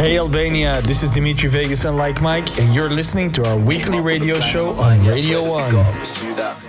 Hey Albania, this is Dimitri Vegas and Like Mike, and you're listening to our weekly radio show on Radio 1.